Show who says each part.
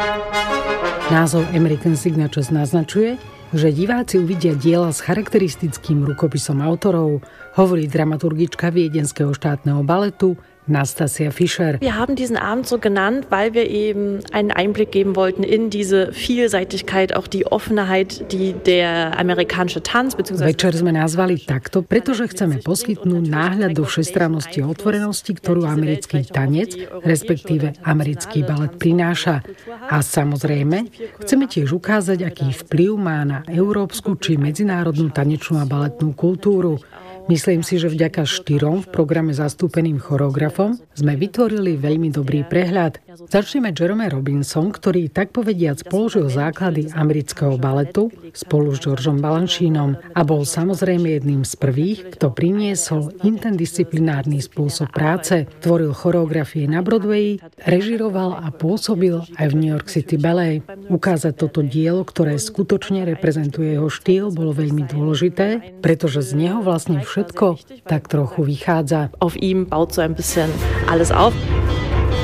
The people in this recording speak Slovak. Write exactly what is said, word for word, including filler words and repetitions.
Speaker 1: Názov American Signatures naznačuje, že diváci uvidia diela s charakteristickým rukopisom autorov, hovorí dramaturgička Viedenského štátneho baletu Nastasia Fischer.
Speaker 2: Wir haben diesen Abend so genannt, weil wir eben einen Einblick geben wollten in diese Vielseitigkeit, auch die Offenheit, die der amerikanische Tanz bzw.
Speaker 1: Večer sme nazvali takto, pretože chceme poskytnúť náhľad do všestrannosti a otvorenosti, ktorú americký tanec, respektíve americký balet prináša. A samozrejme, chceme tiež ukázať, aký vplyv má na európsku či medzinárodnú tanečnú a baletnú kultúru. Myslím si, že vďaka štyrom v programe zastúpeným choreografom sme vytvorili veľmi dobrý prehľad. Začneme Jerome Robinson, ktorý tak povediac položil základy amerického baletu spolu s Georgeom Balanchinom a bol samozrejme jedným z prvých, kto priniesol interdisciplinárny spôsob práce, tvoril choreografie na Broadwayi, režiroval a pôsobil aj v New York City Ballet. Ukázať toto dielo, ktoré skutočne reprezentuje jeho štýl, bolo veľmi dôležité, pretože z neho vlastne všetko tak trochu vychádza.
Speaker 2: Auf ihm baut so ein bisschen alles auf.